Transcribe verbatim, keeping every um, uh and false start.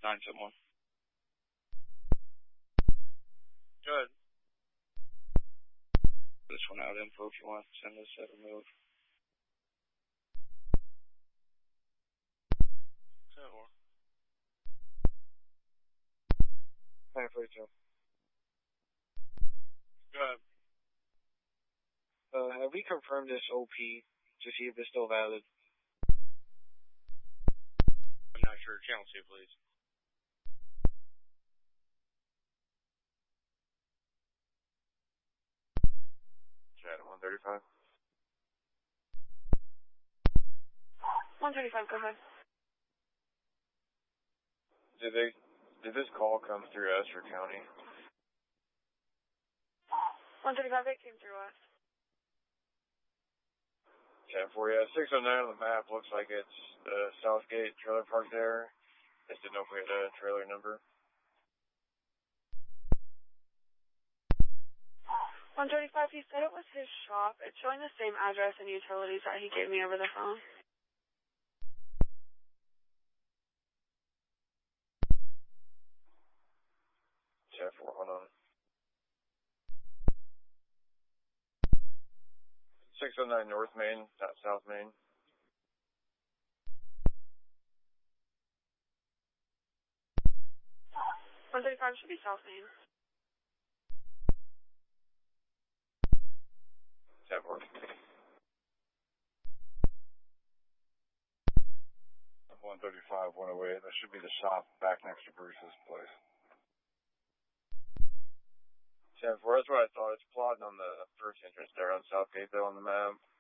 nine seven one. Good. This one out info if you want to send us that remove. ten four. nine forty-two. Good. Uh, have we confirmed this O P to see if it's still valid? I'm not sure. Channel two, please. Chat one thirty-five. one thirty-five, go ahead. Did they, did this call come through us or county? one thirty-five, it came through us. Chat for you. six oh nine on the map looks like it's the Southgate trailer park there. Just didn't know if we had a trailer number. one thirty-five, he said it was his shop. It's showing the same address and utilities that he gave me over the phone. Chat four, hold on. six oh nine North Main, not South Main. one thirty-five should be South Main. Chat four. one thirty-five, one oh eight. That should be the shop back next to Bruce's place. Chat four, that's what I thought. It's plotting on the first entrance there on Southgate, though, on the map.